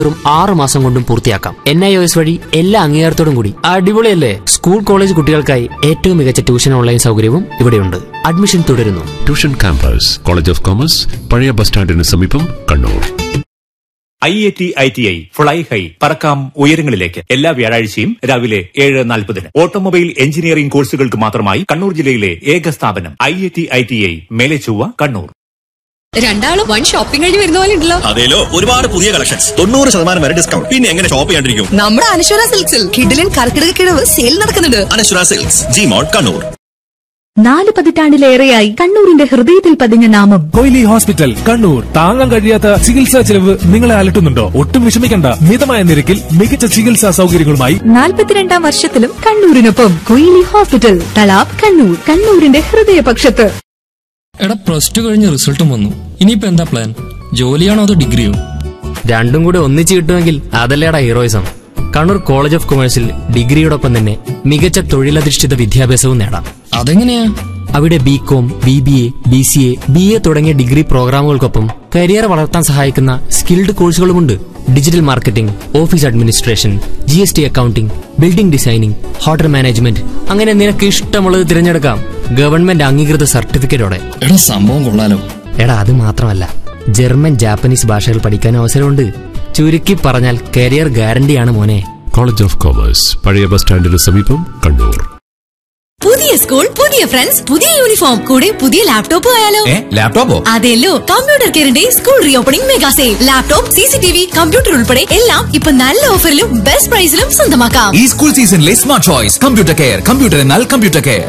വെറും 6 മാസം കൊണ്ടും പൂർത്തിയാക്കാം. NIOS വഴി എല്ലാ അംഗീകാരത്തോടും കൂടി. അടിപൊളിയല്ലേ? സ്കൂൾ കോളേജ് കുട്ടികൾക്കായി ഏറ്റവും മികച്ച ട്യൂഷൻ ഓൺലൈൻ സൗകര്യവും ഇവിടെയുണ്ട്. അഡ്മിഷൻ തുടരുന്നു. Tuition campus, college of commerce, പഴയ ബസ് സ്റ്റാൻഡിന് സമീപം, Kannur. IIT ITI fly high, പറക്കാം ഉയരങ്ങളിലേക്ക്. എല്ലാ വ്യാഴാഴ്ചയും രാവിലെ 7:40. ഓട്ടോമൊബൈൽ എഞ്ചിനീയറിംഗ് കോഴ്സുകൾക്ക് മാത്രമായി കണ്ണൂർ ജില്ലയിലെ ഏക സ്ഥാപനം IIT ITI മേലെച്ചൊവ്വ, കണ്ണൂർ. രണ്ടാളും വൺ ഷോപ്പിംഗ് കഴിഞ്ഞ് വരുന്ന പോലെ ഉണ്ടല്ലോ. അതേലോ, ഒരുപാട് പുതിയ കളക്ഷൻസ്, 90% വരെ ഡിസ്കൗണ്ട്. പിന്നെ എങ്ങനെ ഷോപ്പ് ചെയ്യാണ്ടിരിക്കും? നമ്മുടെ അനശ്വര സിൽക്സിൽ കിഡിലൻ കർക്കിടക കിഴവ് സെയിൽ നടക്കുന്നുണ്ട്. അനശ്വര സിൽക്സ്, ജി മോൾ, കണ്ണൂർ. 4 പതിറ്റാണ്ടിലേറെയായി കണ്ണൂരിന്റെ ഹൃദയത്തിൽ പതിഞ്ഞ നാമം കൊയിലി ഹോസ്പിറ്റൽ, കണ്ണൂർ. താങ്ങാൻ കഴിയാത്ത ചികിത്സാ ചെലവ് നിങ്ങളെ അലട്ടുന്നുണ്ടോ? ഒട്ടും വിഷമിക്കണ്ട. മിതമായ നിരക്കിൽ മികച്ച ചികിത്സാ സൗകര്യങ്ങളുമായി 42ാം വർഷത്തിലും കണ്ണൂരിനൊപ്പം കൊയിലി ഹോസ്പിറ്റൽ, തളാബ്, കണ്ണൂർ. കണ്ണൂരിന്റെ ഹൃദയപക്ഷത്ത്. എടാ, +2 കഴിഞ്ഞ് റിസൾട്ടും വന്നു. ഇനിയിപ്പോ എന്താ പ്ലാൻ? ജോലിയാണോ അതോ ഡിഗ്രിയോ? രണ്ടും കൂടി ഒന്നിച്ച് കിട്ടുമെങ്കിൽ അതല്ലേടാ ഹീറോയിസം. കണ്ണൂർ കോളേജ് ഓഫ് കൊമേഴ്സിൽ ഡിഗ്രിയോടൊപ്പം തന്നെ മികച്ച തൊഴിലധിഷ്ഠിത വിദ്യാഭ്യാസവും നേടാം. അതെങ്ങനെയാ? അവിടെ BCom, BBA, BCA, BA തുടങ്ങിയ ഡിഗ്രി പ്രോഗ്രാമുകൾക്കൊപ്പം കരിയർ വളർത്താൻ സഹായിക്കുന്ന skilled കോഴ്സുകളുമുണ്ട്. Digital marketing, office administration, GST accounting, building designing, hotel management, അങ്ങനെ നിനക്ക് ഇഷ്ടമുള്ളത് തിരഞ്ഞെടുക്കാം. ഗവൺമെന്റ് അംഗീകൃത സർട്ടിഫിക്കറ്റോടെ. എടാ, സംഭവം കൊള്ളാലോ. എടാ, അത് മാത്രമല്ല, ജർമ്മൻ, ജാപ്പനീസ് ഭാഷകൾ പഠിക്കാൻ അവസരമുണ്ട്. ചുരുക്കി പറഞ്ഞാൽ കരിയർ ഗ്യാരണ്ടിയാണ് മോനെ. കോളേജ് ഓഫ് കോമേഴ്സ്, പഴയ ബസ് സ്റ്റാൻഡിന് സമീപം, കണ്ണൂർ. പുതിയ സ്കൂൾ, പുതിയ ഫ്രണ്ട്സ്, പുതിയ യൂണിഫോം, കൂടെ പുതിയ ലാപ്ടോപ്പ് ആയാലോ? ലാപ്ടോപ്പോ? അതെല്ലോ, computer കെയറിന്റെ school re opening mega sale. Laptop, CCTV, computer ഉൾപ്പെടെ എല്ലാം ഇപ്പൊ നല്ല ഓഫറിലും ബെസ്റ്റ് പ്രൈസിലും സ്വന്തമാക്കാം. ഈ സ്കൂൾ സീസണിലെ smart choice computer care. Computer എന്നാൽ കമ്പ്യൂട്ടർ കെയർ.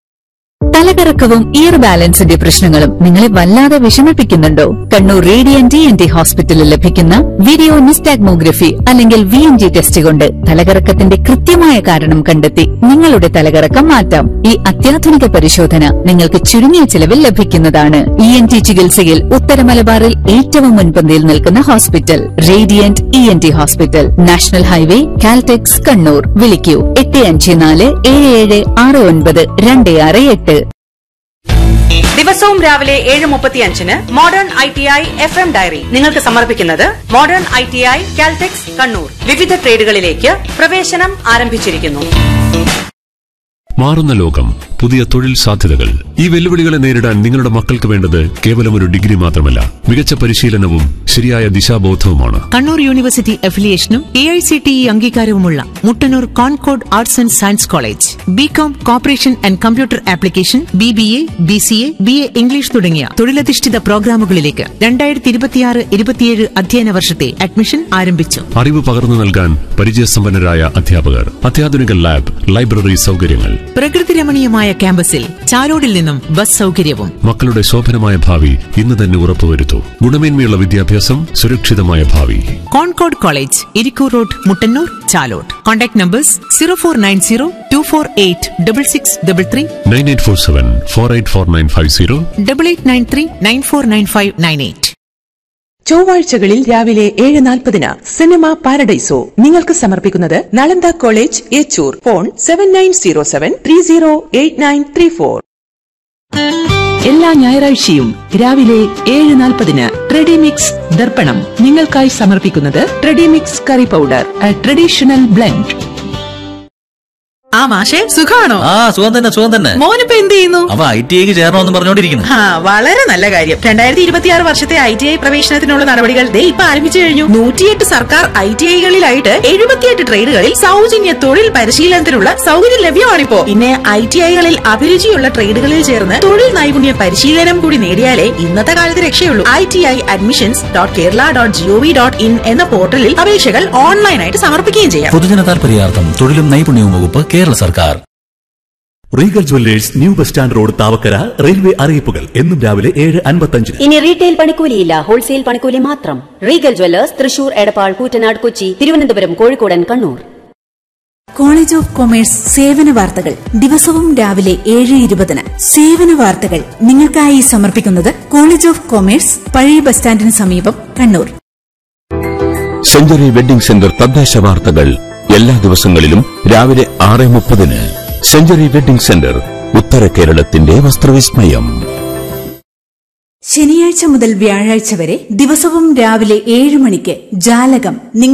തലകറക്കവും ഇയർ ബാലൻസിന്റെ പ്രശ്നങ്ങളും നിങ്ങളെ വല്ലാതെ വിഷമിപ്പിക്കുന്നുണ്ടോ? കണ്ണൂർ റേഡിയന്റ് ENT ഹോസ്പിറ്റലിൽ ലഭിക്കുന്ന വീഡിയോ നിസ്റ്റാഗ്മോഗ്രഫി അല്ലെങ്കിൽ VNG ടെസ്റ്റ് കൊണ്ട് തലകറക്കത്തിന്റെ കൃത്യമായ കാരണം കണ്ടെത്തി നിങ്ങളുടെ തലകറക്കം മാറ്റാം. ഈ അത്യാധുനിക പരിശോധന നിങ്ങൾക്ക് ചുരുങ്ങിയ ചിലവിൽ ലഭിക്കുന്നതാണ്. ENT ചികിത്സയിൽ ഉത്തര മലബാറിൽ ഏറ്റവും മുൻപന്തിയിൽ നിൽക്കുന്ന hospital Radiant ENT hospital, national highway, Caltex, Kannur. വിളിക്കൂ 8540776926. ദിവസവും രാവിലെ 7:35 മോഡേൺ ITI FM ഡയറി നിങ്ങൾക്ക് സമർപ്പിക്കുന്നത് മോഡേൺ ITI കാൽടെക്സ്, കണ്ണൂർ. വിവിധ ട്രേഡുകളിലേക്ക് പ്രവേശനം ആരംഭിച്ചിരിക്കുന്നു. മാറുന്ന ലോകം, പുതിയ തൊഴിൽ സാധ്യതകൾ. ഈ വെല്ലുവിളികളെ നേരിടാൻ നിങ്ങളുടെ മക്കൾക്ക് വേണ്ടത് കേവലം ഒരു ഡിഗ്രി മാത്രമല്ല, മികച്ച പരിശീലനവും ശരിയായ ദിശാബോധവുമാണ്. Kannur university അഫിലിയേഷനും AICTE അംഗീകാരവുമുള്ള Muttannur concord arts and science college. BCom, corporation and computer application, BBA, BCA, BA English തുടങ്ങിയ തൊഴിലധിഷ്ഠിത പ്രോഗ്രാമുകളിലേക്ക് 2026-27 അധ്യയന വർഷത്തെ അഡ്മിഷൻ ആരംഭിച്ചു. അറിവ് പകർന്നു നൽകാൻ പരിചയസമ്പന്നരായ അധ്യാപകർ, അത്യാധുനിക ലാബ്, ലൈബ്രറി സൗകര്യങ്ങൾ. പ്രകൃതി രമണീയമായ ക്യാമ്പസിൽ ചാലോടിൽ നിന്നും ബസ് സൗകര്യവും. മക്കളുടെ ശോഭനമായ ഭാവി ഇന്ന് തന്നെ ഉറപ്പുവരുത്തൂ. ഗുണമേന്മയുള്ള വിദ്യാഭ്യാസം, സുരക്ഷിതമായ ഭാവി. Concord college, Irikkur road, Muttannur, Chalode. Contact numbers 0490248663, 9847484950, 8893949598. ചൊവ്വാഴ്ചകളിൽ രാവിലെ 7:40 സിനിമ പാരഡൈസോ നിങ്ങൾക്ക് സമർപ്പിക്കുന്നത് നളന്ദ കോളേജ്, ഏച്ചൂർ. ഫോൺ 7907308934. എല്ലാ ഞായറാഴ്ചയും രാവിലെ 7:40 ട്രെഡിമിക്സ് ദർപ്പണം നിങ്ങൾക്കായി സമർപ്പിക്കുന്നത് ട്രെഡിമിക്സ് കറി പൗഡർ, ട്രഡീഷണൽ ബ്ലെൻഡ്. ആ മാഷേ, സുഖാണോ? സുഖം തന്നെ. മോനിപ്പോ എന്ത് ചെയ്യുന്നു? അവ ITIക്ക് ചേരണമെന്ന് പറഞ്ഞോണ്ടിരിക്കുന്നു. വളരെ നല്ല കാര്യം. 2026 വർഷത്തെ ITI പ്രവേശനത്തിനുള്ള നടപടികൾ ഇപ്പൊ ആരംഭിച്ചു കഴിഞ്ഞു. 108 സർക്കാർ ITIകളിലായിട്ട് 78 ട്രേഡുകളിൽ സൗജന്യ തൊഴിൽ പരിശീലനത്തിനുള്ള സൗകര്യം ലഭ്യമാണിപ്പോ. പിന്നെ ITIകളിൽ അഭിരുചിയുള്ള ട്രേഡുകളിൽ ചേർന്ന് തൊഴിൽ നൈപുണ്യ പരിശീലനം കൂടി നേടിയാലേ ഇന്നത്തെ കാലത്ത് രക്ഷയുള്ളൂ. ITI.admissions.kerala.gov.in എന്ന പോർട്ടലിൽ അപേക്ഷകൾ ഓൺലൈനായിട്ട് സമർപ്പിക്കുകയും ചെയ്യാം. പൊതുജന താൽപര്യാർത്ഥം തൊഴിലും നൈപുണ്യവും വകുപ്പ്, കേരള സർക്കാർ. Regal Jewellers, new bus stand road, Thavakkara. Railway അറിയിപ്പുകൾ എന്നും രാവിലെ 7:55. ഇനി റീറ്റെയിൽ പണിക്കൂലിയില്ല, ഹോൾസെയിൽ പണിക്കൂലി മാത്രം. Regal Jewellers, Thrissur, Edappal, Koottanad, Kochi, Thiruvananthapuram, Kozhikode, Kannur. College of commerce സേവന വാർത്തകൾ ദിവസവും രാവിലെ 7:20. സേവന വാർത്തകൾ നിങ്ങൾക്കായി സമർപ്പിക്കുന്നത് കോളേജ് ഓഫ് കൊമേഴ്സ്, പഴയ ബസ് സ്റ്റാൻഡിന് സമീപം, കണ്ണൂർ. സെഞ്ചുറി വെഡിംഗ് സെന്റർ തദ്ദേശ വാർത്തകൾ എല്ലാ ദിവസങ്ങളിലും രാവിലെ 6:30. സെഞ്ചുറി വെഡിംഗ് സെന്റർ, ഉത്തര കേരളത്തിന്റെ വസ്ത്രവിസ്മയം. ശനിയാഴ്ച മുതൽ വ്യാഴാഴ്ച വരെ ദിവസവും രാവിലെ 7 മണിക്ക് ജാലകം